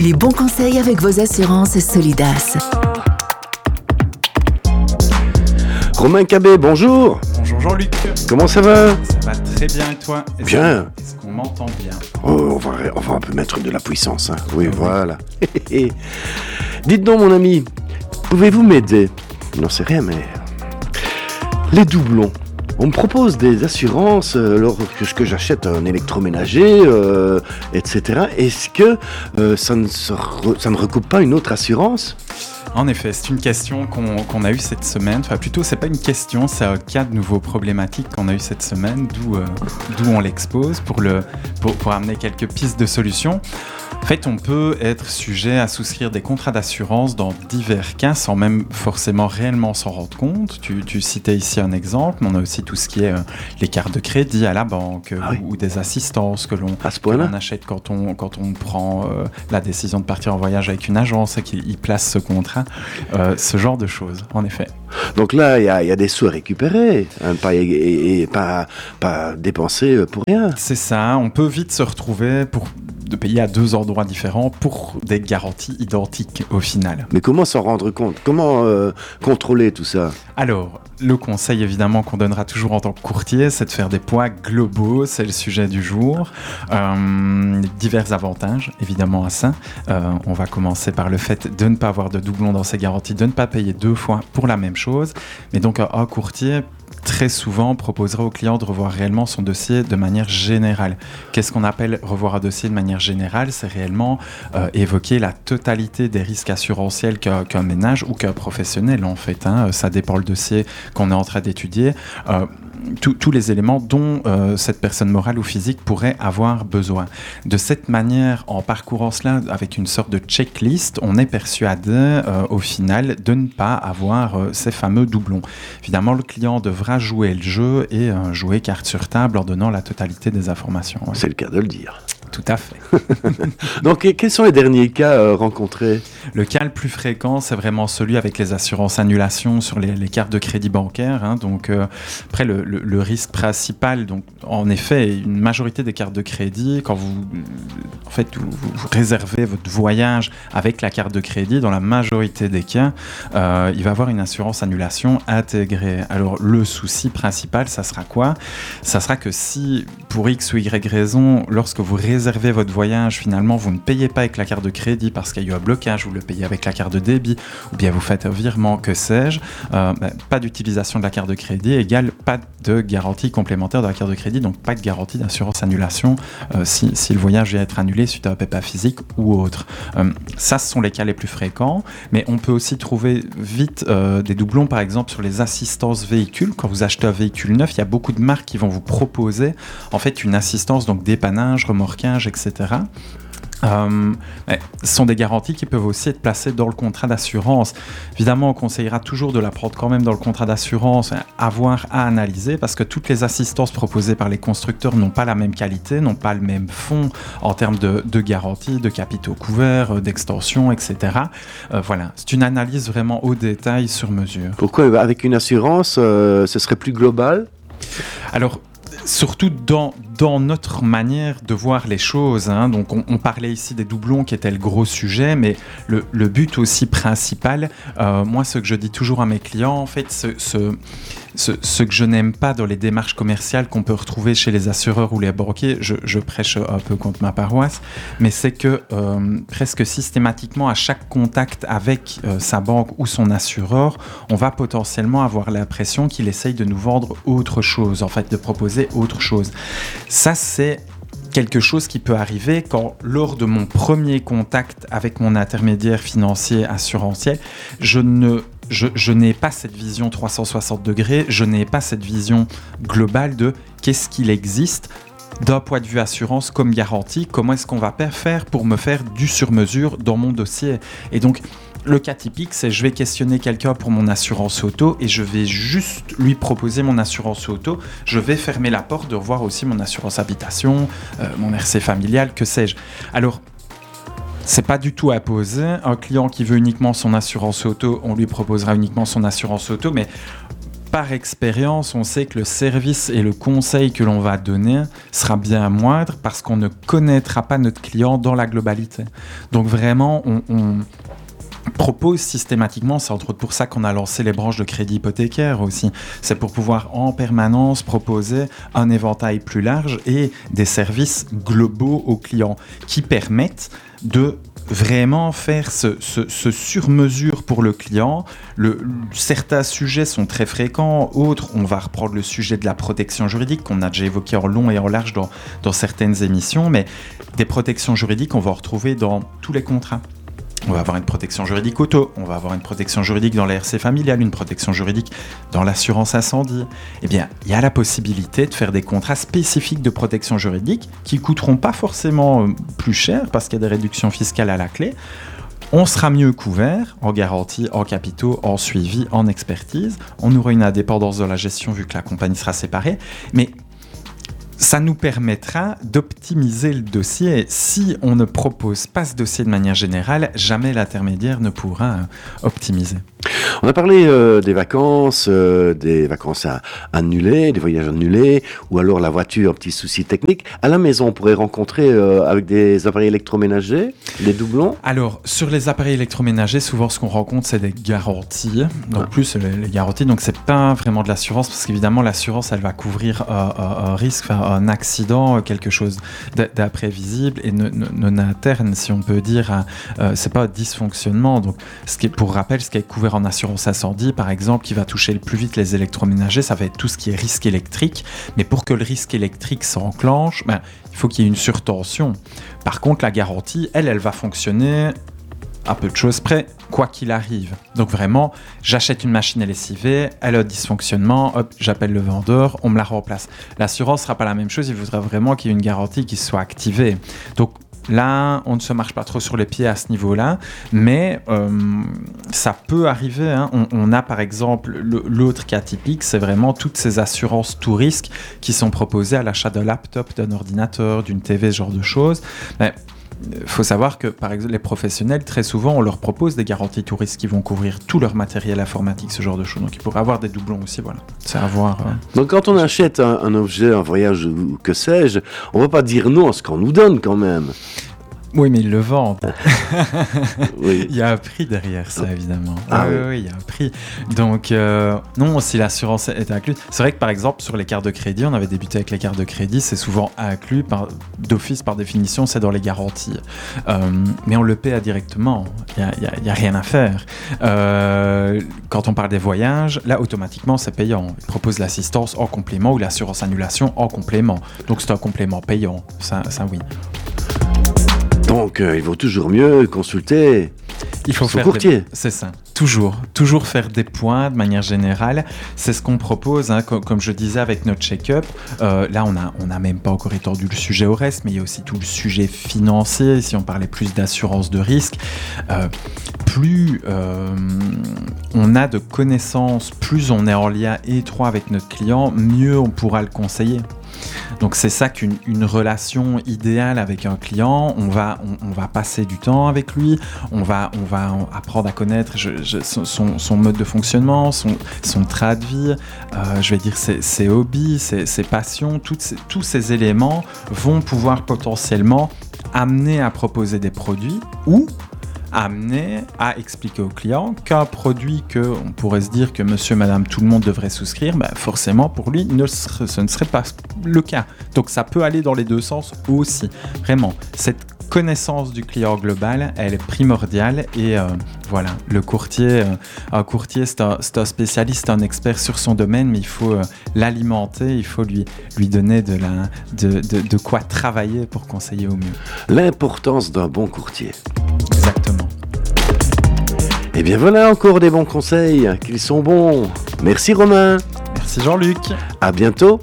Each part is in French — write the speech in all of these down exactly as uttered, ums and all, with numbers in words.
Les bons conseils avec vos assurances Solidas. Romain Cabé, bonjour. Bonjour Jean-Luc. Comment ça va? Ça va très bien et toi? Est-ce Bien. que- Est-ce qu'on m'entend bien? Oh, on va, on va un peu mettre de la puissance. Hein. Oui, voilà. Dites donc, mon ami, pouvez-vous m'aider? Non, c'est rien, mais... Les doublons. On me propose des assurances euh, lorsque j'achète un électroménager, euh, et cetera. Est-ce que euh, ça, ne se re- ça ne recoupe pas une autre assurance? En effet, c'est une question qu'on, qu'on a eue cette semaine. Enfin, plutôt, c'est pas une question, c'est un cas de nouveau problématique qu'on a eu cette semaine, d'où, euh, d'où on l'expose pour, le, pour, pour amener quelques pistes de solutions. En fait, on peut être sujet à souscrire des contrats d'assurance dans divers cas sans même forcément réellement s'en rendre compte. Tu, tu citais ici un exemple, mais on a aussi tout ce qui est euh, les cartes de crédit à la banque euh, Ah oui. ou, ou des assistances que l'on, À ce que point-là? l'on achète quand on, quand on prend euh, la décision de partir en voyage avec une agence et qu'il il place ce contrat. Euh, ce genre de choses, en effet. Donc là, il y, a- il y a des sous à récupérer, hein, pas, et, et- et pas, pas dépenser pour rien. C'est ça, on peut vite se retrouver pour de payer à deux endroits différents pour des garanties identiques au final. Mais comment s'en rendre compte? Comment euh, contrôler tout ça? Alors, le conseil évidemment qu'on donnera toujours en tant que courtier, c'est de faire des poids globaux, c'est le sujet du jour. Euh, divers avantages évidemment à ça. Euh, on va commencer par le fait de ne pas avoir de doublons dans ses garanties, de ne pas payer deux fois pour la même chose. Mais donc un, un courtier très souvent proposera au client de revoir réellement son dossier de manière générale. Qu'est-ce qu'on appelle revoir un dossier de manière générale? C'est réellement euh, évoquer la totalité des risques assurantiels qu'un, qu'un ménage ou qu'un professionnel en fait. Hein. Ça dépend le dossier qu'on est en train d'étudier. Euh, tous tous les éléments dont euh, cette personne morale ou physique pourrait avoir besoin. De cette manière, en parcourant cela avec une sorte de checklist, on est persuadé euh, au final de ne pas avoir euh, ces fameux doublons. Évidemment, le client devra jouer le jeu et euh, jouer carte sur table en donnant la totalité des informations. Ouais. C'est le cas de le dire. Tout à fait. Donc, et quels sont les derniers cas euh, rencontrés? Le cas le plus fréquent, c'est vraiment celui avec les assurances annulation sur les, les cartes de crédit bancaire. Hein. Donc, euh, après, le, le, le risque principal, donc, en effet, une majorité des cartes de crédit, quand vous, en fait, vous, vous réservez votre voyage avec la carte de crédit, dans la majorité des cas, euh, il va y avoir une assurance annulation intégrée. Alors, le souci principal, ça sera quoi? Ça sera que si, pour X ou Y raison, lorsque vous réservez votre voyage, finalement, vous ne payez pas avec la carte de crédit parce qu'il y a eu un blocage, vous le payez avec la carte de débit, ou bien vous faites un virement, que sais-je, euh, ben, pas d'utilisation de la carte de crédit égale pas de garantie complémentaire de la carte de crédit, donc pas de garantie d'assurance annulation euh, si, si le voyage vient être annulé suite à un pépin physique ou autre. Euh, ça, ce sont les cas les plus fréquents, mais on peut aussi trouver vite euh, des doublons, par exemple, sur les assistances véhicules. Quand vous achetez un véhicule neuf, il y a beaucoup de marques qui vont vous proposer en fait une assistance, donc dépannage, remorquage, et cetera. Euh, ce sont des garanties qui peuvent aussi être placées dans le contrat d'assurance. Évidemment, on conseillera toujours de la prendre quand même dans le contrat d'assurance, avoir à analyser, parce que toutes les assistances proposées par les constructeurs n'ont pas la même qualité, n'ont pas le même fond en termes de, de garantie, de capitaux couverts, d'extension, et cetera. Euh, voilà, c'est une analyse vraiment au détail, sur mesure. Pourquoi avec une assurance, euh, ce serait plus global? Alors, surtout dans, dans notre manière de voir les choses. Hein. Donc, on, on parlait ici des doublons qui étaient le gros sujet, mais le, le but aussi principal, euh, moi, ce que je dis toujours à mes clients, en fait, ce, ce, ce, ce que je n'aime pas dans les démarches commerciales qu'on peut retrouver chez les assureurs ou les banquiers, je, je prêche un peu contre ma paroisse, mais c'est que euh, presque systématiquement, à chaque contact avec euh, sa banque ou son assureur, on va potentiellement avoir l'impression qu'il essaye de nous vendre autre chose, en fait, de proposer autre chose. Ça, c'est quelque chose qui peut arriver quand, lors de mon premier contact avec mon intermédiaire financier assurantiel, je ne Je, je n'ai pas cette vision trois cent soixante degrés, je n'ai pas cette vision globale de qu'est-ce qu'il existe d'un point de vue assurance comme garantie, comment est-ce qu'on va faire pour me faire du sur-mesure dans mon dossier. Et donc, le cas typique, c'est je vais questionner quelqu'un pour mon assurance auto et je vais juste lui proposer mon assurance auto. Je vais fermer la porte de revoir aussi mon assurance habitation, euh, mon R C familial, que sais-je. Alors, c'est pas du tout imposé. Un client qui veut uniquement son assurance auto, on lui proposera uniquement son assurance auto, mais par expérience, on sait que le service et le conseil que l'on va donner sera bien moindre parce qu'on ne connaîtra pas notre client dans la globalité. Donc vraiment, on, on propose systématiquement, c'est entre autres pour ça qu'on a lancé les branches de crédit hypothécaire aussi, c'est pour pouvoir en permanence proposer un éventail plus large et des services globaux aux clients qui permettent de vraiment faire ce, ce, ce sur-mesure pour le client. Le, certains sujets sont très fréquents, autres, on va reprendre le sujet de la protection juridique qu'on a déjà évoqué en long et en large dans, dans certaines émissions, mais des protections juridiques, on va en retrouver dans tous les contrats. On va avoir une protection juridique auto, on va avoir une protection juridique dans la R C familiale, une protection juridique dans l'assurance incendie. Eh bien, il y a la possibilité de faire des contrats spécifiques de protection juridique qui ne coûteront pas forcément plus cher parce qu'il y a des réductions fiscales à la clé. On sera mieux couvert en garantie, en capitaux, en suivi, en expertise. On aura une indépendance de la gestion vu que la compagnie sera séparée. Mais ça nous permettra d'optimiser le dossier. Si on ne propose pas ce dossier de manière générale, jamais l'intermédiaire ne pourra optimiser. On a parlé euh, des vacances, euh, des vacances à annuler, des voyages annulés, ou alors la voiture, petit souci technique. À la maison, on pourrait rencontrer euh, avec des appareils électroménagers, des doublons. Alors, sur les appareils électroménagers, souvent ce qu'on rencontre, c'est des garanties. Donc, ah. plus les, les garanties, donc c'est pas vraiment de l'assurance, parce qu'évidemment, l'assurance, elle va couvrir euh, un risque, enfin, un accident, quelque chose d'imprévisible et non interne, si on peut dire. Euh, c'est pas un dysfonctionnement. Donc, ce qui est, pour rappel, ce qui est couvert en assurance incendie, par exemple, qui va toucher le plus vite les électroménagers, ça va être tout ce qui est risque électrique. Mais pour que le risque électrique s'enclenche, ben, il faut qu'il y ait une surtension. Par contre, la garantie, elle, elle va fonctionner à peu de choses près, quoi qu'il arrive. Donc vraiment, j'achète une machine à lessiver, elle a un dysfonctionnement, hop, j'appelle le vendeur, on me la remplace. L'assurance ne sera pas la même chose, il faudra vraiment qu'il y ait une garantie qui soit activée. Donc là, on ne se marche pas trop sur les pieds à ce niveau-là, mais euh, ça peut arriver. Hein. On, on a par exemple, le, l'autre cas typique, c'est vraiment toutes ces assurances tout risque qui sont proposées à l'achat d'un laptop, d'un ordinateur, d'une T V, ce genre de choses. Mais il faut savoir que, par exemple, les professionnels, très souvent, on leur propose des garanties tout risque qui vont couvrir tout leur matériel informatique, ce genre de choses. Donc, il pourrait avoir des doublons aussi, voilà. C'est à voir. Euh... Donc, quand on achète un, un objet, un voyage ou que sais-je, on ne va pas dire non à ce qu'on nous donne quand même. Oui, mais ils le vendent. Oui. Il y a un prix derrière ça, évidemment. Ah, oui, oui. oui, il y a un prix. Donc, euh, non, si l'assurance est incluse. C'est vrai que, par exemple, sur les cartes de crédit, on avait débuté avec les cartes de crédit, c'est souvent inclus par, d'office, par définition, c'est dans les garanties. Euh, mais on le paie directement. Il n'y a, a, a rien à faire. Euh, quand on parle des voyages, là, automatiquement, c'est payant. Ils proposent l'assistance en complément ou l'assurance annulation en complément. Donc, c'est un complément payant. Ça, ça oui. Donc, euh, il vaut toujours mieux consulter il faut son faire courtier. Des... C'est ça, toujours. Toujours faire des points de manière générale. C'est ce qu'on propose, hein, comme, comme je disais avec notre check-up. Euh, là, on n'a on a même pas encore étendu le sujet au reste, mais il y a aussi tout le sujet financier. Si on parlait plus d'assurance de risque, euh, plus euh, on a de connaissances, plus on est en lien étroit avec notre client, mieux on pourra le conseiller. Donc c'est ça qu'une une relation idéale avec un client, on va, on, on va passer du temps avec lui, on va, on va apprendre à connaître je, je, son, son mode de fonctionnement, son, son train de vie, euh, je vais dire ses, ses hobbies, ses, ses passions, toutes ces, tous ces éléments vont pouvoir potentiellement amener à proposer des produits ou amener à expliquer au client qu'un produit que on pourrait se dire que monsieur, madame, tout le monde devrait souscrire, bah forcément pour lui, ne serait, ce ne serait pas le cas. Donc ça peut aller dans les deux sens aussi. Vraiment, cette connaissance du client global, elle est primordiale et euh, voilà, le courtier, euh, un courtier c'est un, c'est un spécialiste, un expert sur son domaine, mais il faut euh, l'alimenter, il faut lui, lui donner de, la, de, de, de quoi travailler pour conseiller au mieux. L'importance d'un bon courtier. Exactement. Et bien voilà encore des bons conseils, qu'ils sont bons. Merci Romain. Merci Jean-Luc. À bientôt.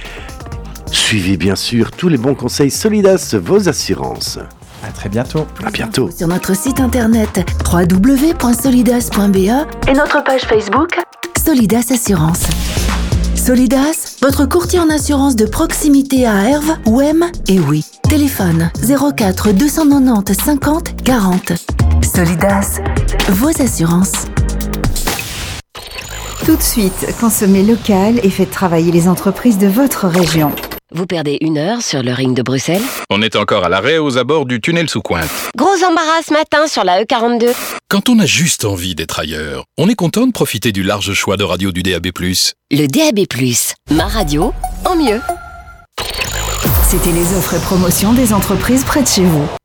Suivez bien sûr tous les bons conseils Solidas, vos assurances. À très bientôt. À bientôt. Sur notre site internet w w w point solidas point b e et notre page Facebook Solidas Assurance. Solidas, votre courtier en assurance de proximité à Herve, Ouem et Oui. Téléphone zéro quatre deux cent quatre-vingt-dix cinquante quarante. Solidas, vos assurances. Tout de suite, consommez local et faites travailler les entreprises de votre région. Vous perdez une heure sur le ring de Bruxelles? On est encore à l'arrêt aux abords du tunnel sous Cointe. Gros embarras ce matin sur la E quarante-deux. Quand on a juste envie d'être ailleurs, on est content de profiter du large choix de radio du D A B plus. Le D A B plus, ma radio en mieux. C'était les offres et promotions des entreprises près de chez vous.